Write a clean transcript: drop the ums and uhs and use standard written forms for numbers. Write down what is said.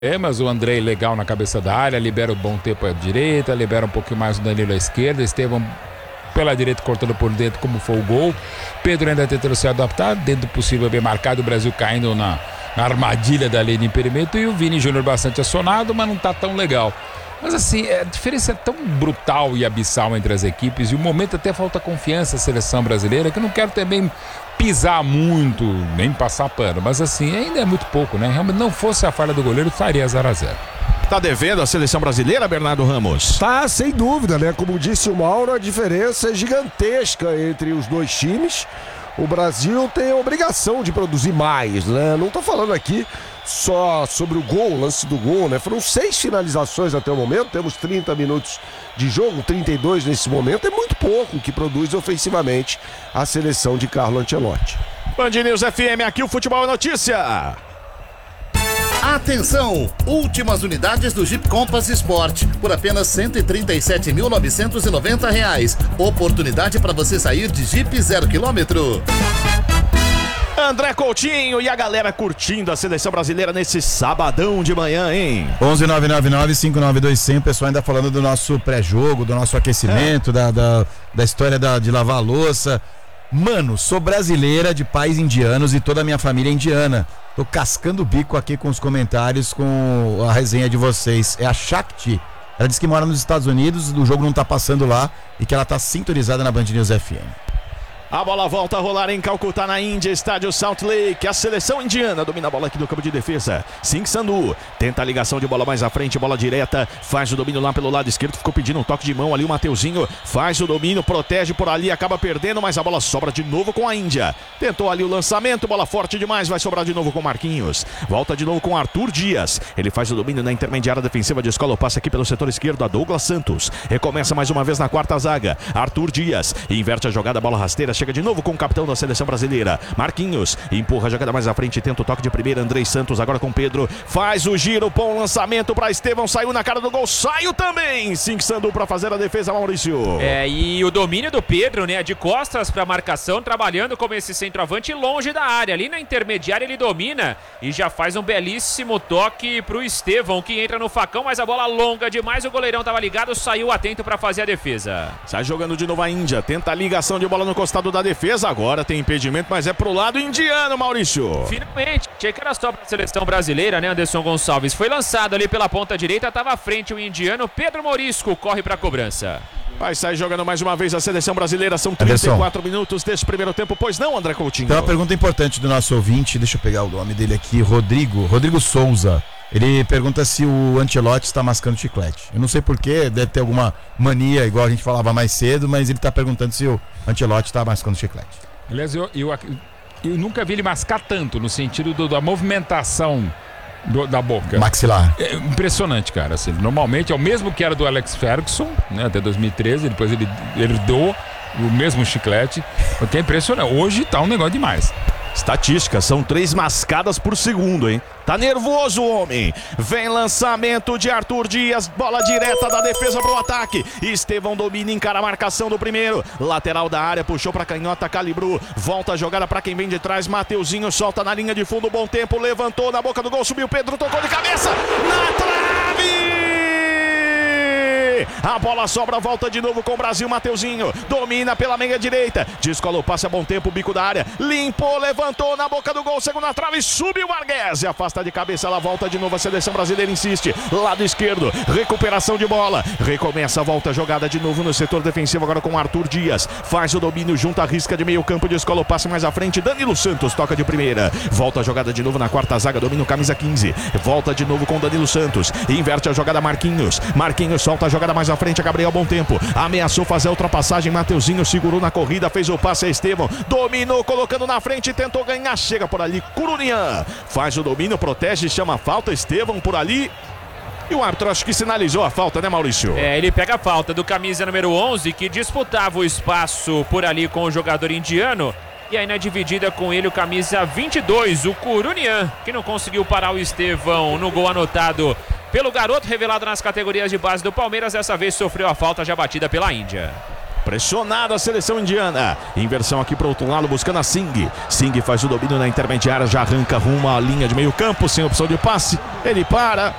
Mas o Andrei legal na cabeça da área, libera o bom tempo à direita, libera um pouquinho mais o Danilo à esquerda, Estevão pela direita cortando por dentro como foi o gol. Pedro ainda tentando se adaptar, dentro do possível bem marcado, o Brasil caindo na armadilha da linha de impedimento e o Vini Júnior bastante acionado, mas não tá tão legal. Mas assim, a diferença é tão brutal e abissal entre as equipes e o momento até falta confiança à seleção brasileira, que eu não quero também pisar muito, nem passar pano, mas assim, ainda é muito pouco, né? Realmente não fosse a falha do goleiro, estaria 0-0. Tá devendo a seleção brasileira, Bernardo Ramos? Tá, sem dúvida, né? Como disse o Mauro, a diferença é gigantesca entre os dois times. O Brasil tem a obrigação de produzir mais, né? Não tô falando aqui só sobre o gol, o lance do gol, né? Foram 6 finalizações até o momento, temos 30 minutos de jogo, 32 nesse momento, é muito pouco que produz ofensivamente a seleção de Carlo Ancelotti. Band News FM, aqui o Futebol é Notícia. Atenção! Últimas unidades do Jeep Compass Sport por apenas R$ 137.990. Oportunidade para você sair de Jeep 0 km. André Coutinho e a galera curtindo a seleção brasileira nesse sabadão de manhã, hein? 11-999-5921, o pessoal ainda falando do nosso pré-jogo, do nosso aquecimento, da história de lavar a louça. Mano, sou brasileira de pais indianos e toda a minha família é indiana. Tô cascando o bico aqui com os comentários, com a resenha de vocês. É a Shakti. Ela disse que mora nos Estados Unidos, o jogo não tá passando lá e que ela tá sintonizada na Band News FM. A bola volta a rolar em Calcutá, na Índia, estádio Salt Lake. A seleção indiana domina a bola aqui no campo de defesa. Singh Sandhu tenta a ligação de bola mais à frente, bola direta, faz o domínio lá pelo lado esquerdo, ficou pedindo um toque de mão ali, o Mateuzinho faz o domínio, protege por ali, acaba perdendo, mas a bola sobra de novo com a Índia. Tentou ali o lançamento, bola forte demais, vai sobrar de novo com Marquinhos. Volta de novo com Arthur Dias. Ele faz o domínio na intermediária defensiva de escola, passa aqui pelo setor esquerdo a Douglas Santos. Recomeça mais uma vez na quarta zaga. Arthur Dias inverte a jogada, bola rasteira, chega de novo com o capitão da seleção brasileira. Marquinhos empurra a jogada mais à frente, tenta o toque de primeira. Andrei Santos agora com Pedro, faz o giro, bom lançamento para Estevão, saiu na cara do gol, saiu também Singh Sandhu para fazer a defesa, Maurício. E o domínio do Pedro, né, de costas para marcação, trabalhando como esse centroavante longe da área, ali na intermediária ele domina e já faz um belíssimo toque pro Estevão, que entra no facão, mas a bola longa demais, o goleirão tava ligado, saiu atento para fazer a defesa. Sai jogando de novo a Índia, tenta a ligação de bola no costado da defesa, agora tem impedimento, mas é pro lado indiano, Maurício. Finalmente, achei que era só pra seleção brasileira, né, Anderson Gonçalves? Foi lançado ali pela ponta direita, tava à frente o indiano, Pedro Morisco corre pra cobrança. Vai sair jogando mais uma vez a seleção brasileira, são 34 minutos desse primeiro tempo, pois não, André Coutinho? Tem uma pergunta importante do nosso ouvinte, deixa eu pegar o nome dele aqui, Rodrigo Souza. Ele pergunta se o Ancelotti está mascando chiclete. Eu não sei porquê, deve ter alguma mania, igual a gente falava mais cedo, mas ele está perguntando se o Ancelotti está mascando chiclete. Aliás, eu nunca vi ele mascar tanto, no sentido da movimentação da boca. Maxilar. É impressionante, cara. Assim, normalmente é o mesmo que era do Alex Ferguson, né, até 2013, depois ele herdou o mesmo chiclete, o que é impressionante. Hoje tá um negócio demais. Estatística, são 3 mascadas por segundo, hein? Tá nervoso o homem. Vem lançamento de Arthur Dias, bola direta da defesa pro ataque. Estevão domina, encara a marcação do primeiro. Lateral da área, puxou pra canhota, calibrou. Volta a jogada pra quem vem de trás. Mateuzinho solta na linha de fundo, bom tempo, levantou na boca do gol, subiu Pedro, tocou de cabeça, na trave! A bola sobra, volta de novo com o Brasil, Mateuzinho domina pela meia direita, descola o passe a bom tempo, bico da área, limpou, levantou na boca do gol, segunda trave, subiu Vargas, afasta de cabeça, ela volta de novo, a seleção brasileira insiste, lado esquerdo, recuperação de bola, recomeça, volta a jogada de novo no setor defensivo, agora com Arthur Dias, faz o domínio, junta a risca de meio campo, descola o passe mais à frente, Danilo Santos toca de primeira, volta a jogada de novo na quarta zaga, domina o camisa 15, volta de novo com Danilo Santos, inverte a jogada Marquinhos solta a jogada mais à frente, a Gabriel bom tempo, ameaçou fazer a ultrapassagem, Mateuzinho segurou na corrida, fez o passe a Estevão, dominou, colocando na frente, tentou ganhar, chega por ali, Curunian, faz o domínio, protege, chama a falta, Estevão por ali, e o árbitro acho que sinalizou a falta, né, Maurício? Ele pega a falta do camisa número 11, que disputava o espaço por ali com o jogador indiano, e aí na dividida com ele o camisa 22, o Curunian, que não conseguiu parar o Estevão no gol anotado pelo garoto revelado nas categorias de base do Palmeiras. Dessa vez sofreu a falta já batida pela Índia. Pressionada a seleção indiana. Inversão aqui para o outro lado, buscando a Singh. Singh faz o domínio na intermediária, já arranca rumo à linha de meio campo, sem opção de passe. Ele para.